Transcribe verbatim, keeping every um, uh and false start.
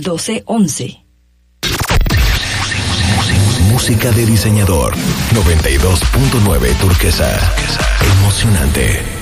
al doce once. Música de diseñador. noventa y dos punto nueve Turquesa. Emocionante.